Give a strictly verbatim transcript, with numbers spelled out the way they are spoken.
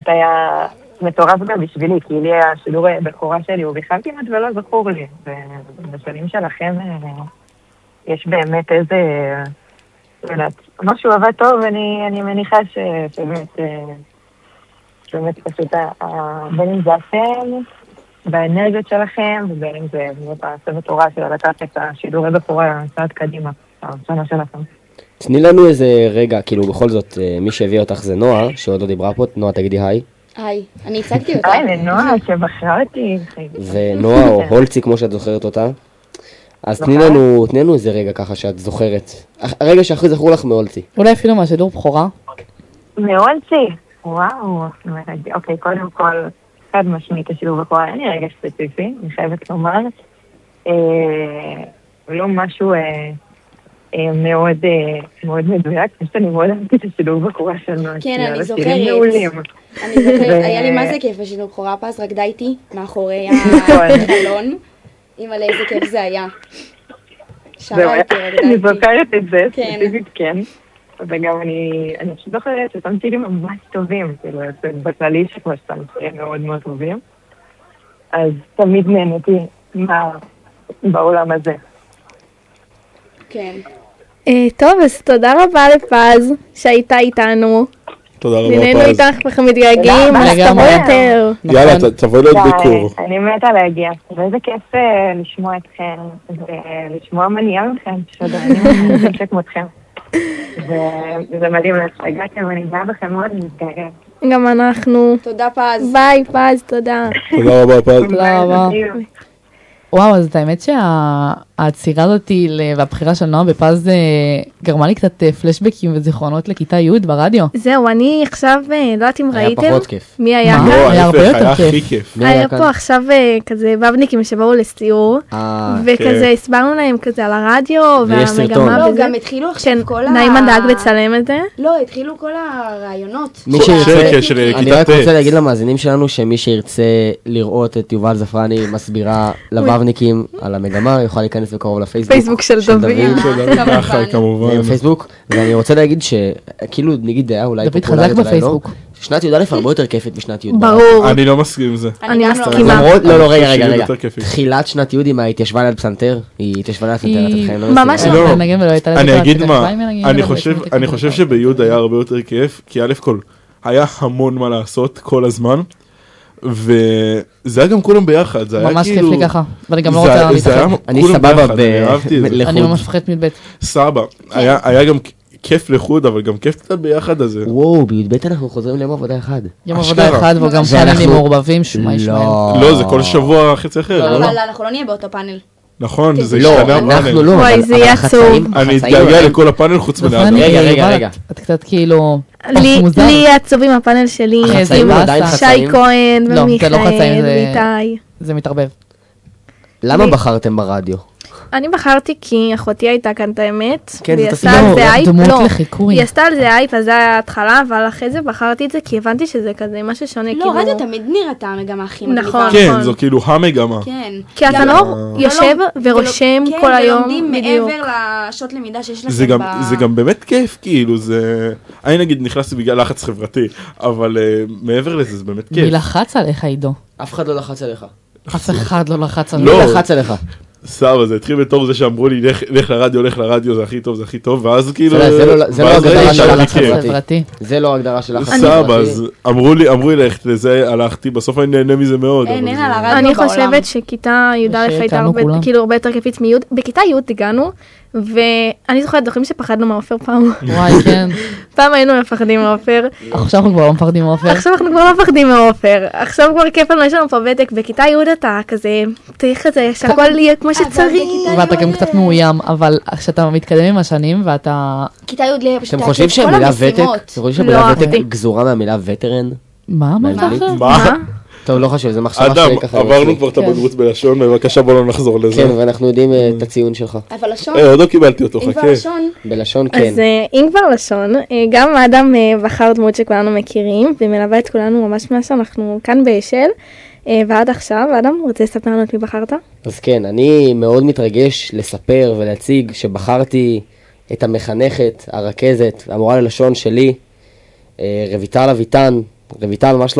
היה מטורף גם בשבילי, כי לי השידור בקורה שלי, הוא בכלל כמעט ולא זכור לי. ובשנים שלכם יש באמת איזה, משהו עבד טוב, אני מניחה שבאמת, באמת פשוט, בין אם זה אתם, באנרגיות שלכם, ובין אם זה הצוות תורה של לקחת את השידורי בקורה צעד קדימה, השנה שלכם. תני לנו איזה רגע, כאילו בכל זאת, מי שהביא אותך זה נועה, שעוד לא דיברה פה. נועה, תגידי היי. היי, אני הצגתי אותה. היי, לנועה שבחרה אותי. ונועה או הולצי, כמו שאת זוכרת אותה. אז תני לנו, תני לנו איזה רגע ככה שאת זוכרת. הרגע שהכי זכור לך מהולצי. אולי אפילו מהשידור בכורה. מהולצי? וואו. אוקיי, קודם כל, חד משמעית השידור בכורה, אין לי רגע ספציפי, אני חייבת לומר. לא משהו מאוד מאוד מדויק, פשוט אני מאוד אהבתי את השידור בכורה של נועה. כן, אני זוכרת. אני זוכרת, היה לי מה זה כיף השידור בכורה, פס רקדה איתי מאחורי החלון. עם על איזה כיף זה היה. אני זוכרת את זה, ספציפית כן. וגם אני פשוט זוכרת שאתם צילים ממש טובים, כאילו, בכללי שכמו שאתם צילים מאוד מאוד טובים. אז תמיד נהניתי בעולם הזה. כן. טוב, אז תודה רבה לפז שהייתה איתנו. תודה רבה, פז. נהנינו איתך וכם מתגעגעים, אז תבוא יותר. יאללה, תבואי לעוד ביקור. אני מתה להגיע. ואיזה כיף לשמוע אתכם, ולשמוע מניעה מכם, שודרנים, אני חושב כמותכם. וזה מדהים להצגעתם, ואני גאה בכם מאוד, אני מתגעגעת. גם אנחנו. תודה פז. ביי פז, תודה. תודה רבה פז. תודה רבה. וואו, אז את האמת שהעצירה הזאת והבחירה של נועה בפז גרמה לי קצת פלשבקים וזיכרונות לכיתה י' ברדיו. זהו, אני עכשיו, לא יודעת אם ראיתם. היה פחות כיף. מי היה כאן? לא, היה הרבה יותר היה כיף. הכי כיף. היה פה עכשיו כזה בבניקים שבאו לסיור, וכזה הסברנו להם כזה על הרדיו והמגמה. לא, גם התחילו עכשיו כל ה... נעים דאג לצלם את זה. לא, התחילו כל הרעיונות. מי שירצה, אני רק רוצה להגיד למאזינים שלנו שמי שירצה לראות את יובל זפרני מסבירה לבבניקים על המגמה, יוכל להיכנס בקרוב לפייסבוק. פייסבוק של דוד. כמובן. פייסבוק, ואני רוצה להגיד שכאילו נגיד היה אולי דוד חזק בפייסבוק. שנת י"א הרבה יותר כיפת משנת י"ב. ברור. אני לא מסכים עם זה. אני מסכימה. למרות, לא, לא, רגע, רגע, רגע. תחילת שנת י' מה התיישבה ליד פסנתר, היא התיישבה ליד פסנתר, אתם חיים לא ממש לא. אני אגיד מה, אני חושב שבי' היה הרבה יותר כיף, כי א' כל, היה המון מה לעשות כל הזמן, וזה היה גם כולם ביחד, זה היה כאילו... ממש כיף לי ככה, ואני גם לא רוצה להתאחד. אני סבבה לחוד. אני ממש מפחד מב' סבבה, היה גם כיף לחוד, אבל גם כיף קצת ביחד הזה. וואו, בי"ב אנחנו חוזרים ליום עבודה אחד. יום עבודה אחד, וגם פאנלים מעורבבים, שמה יש מהם. לא, זה כל שבוע חצי אחר. אבל אנחנו לא נהיה באותו פאנל. נכון, זה לא, ישתנה הפאנל. אנחנו לא, וואי, זה יהיה עצוב. אני אתגעגע לכל הפאנל חוץ מנהדר. רגע, רגע, רגע. את קצת כאילו... לי יהיה עצוב עם הפאנל שלי, החצאים עדיין עם שי חצאים? כהן לא, זה לא חצאים, ומיכאל זה- ואיתי. זה מתערבב. למה בחרתם ברדיו? אני בחרתי כי אחותי הייתה כאן את האמת, כן, והיא זאת עשתה על לא, זה אייפ, דמות לא, לחיקוי. היא עשתה על זה אייפ, אז זה היה ההתחלה, אבל אחרי זה בחרתי את זה, כי הבנתי שזה כזה משהו שונה, לא, רדיו תמיד נראתה המגמה הכי מגניבה. נכון. כן, זו כאילו המגמה. כן. כי אתה לא יושב ורושם כל היום, ולומדים בדיוק. מעבר לשעות למידה שיש זה לכם גם, ב... זה גם באמת כיף, כאילו, זה... אני נגיד נכנסתי בגלל לחץ חברתי, אבל uh, מעבר לזה, זה באמת כיף. מי לחץ עליך, עידו? אף אחד לא לחץ עליך. אף אחד לא לחץ עליך. לא. מי לחץ עליך? סבבה, זה התחיל בתור זה שאמרו לי, לך, לך לרדיו, לך לרדיו, זה הכי טוב, זה הכי טוב, ואז כאילו... זה לא- זה לא ואז הגדרה ראיתי של שאני לחץ כן. חברתי. זה לא הגדרה של לחץ סבבה, אז אמרו לי, אמרו לי ללכת לזה, הלכתי, בסוף אני נהנה מזה מאוד. אין, אבל אין זה- על הרדיו אני בעולם. חושבת שכיתה י"א הייתה שהכרנו הרבה, כולם. כאילו הרבה יותר כיפית מי', בכיתה י' הגענו, ואני זוכרת, זוכרים שפחדנו מעופר פעם, וואי, כן. פעם היינו מפחדים מעופר, עכשיו אנחנו כבר לא מפחדים מעופר. עכשיו אנחנו כבר לא מפחדים מעופר, עכשיו כבר כיף לנו, יש לנו פה ותק, בכיתה י' אתה כזה, צריך כזה, שהכל יהיה כמו שצריך. ואתה גם קצת מאוים, אבל כשאתה מתקדם עם השנים ואתה... כיתה י' לי פשוט אתם היה חושבים כיף, כל שהמילה ותק, המשימות. אתם חושבים לא שהמילה ותק אהבתי. גזורה מהמילה וטרן? מה אמרת באנגלית? עכשיו? מה? טוב, לא חשוב, זה מחשבה אדם, שלי ככה. עברנו כבר את כן. הבגרות בלשון, בבקשה בוא לא נחזור לזה. כן, ואנחנו יודעים אה, את הציון שלך. אבל לשון, אה, עוד לא קיבלתי אותו, אם חכה. כבר לשון, בלשון כן. אז אה, אם כבר לשון, אה, גם אדם אה, בחר דמות שכולנו מכירים, ומלווה את כולנו ממש מאז שאנחנו כאן באשל, אה, ועד עכשיו, אדם, רוצה לספר לנו את מי בחרת? אז כן, אני מאוד מתרגש לספר ולהציג שבחרתי את המחנכת, הרכזת, המורה ללשון שלי, אה, רויטל אביטן, רויטל, מה שלומך?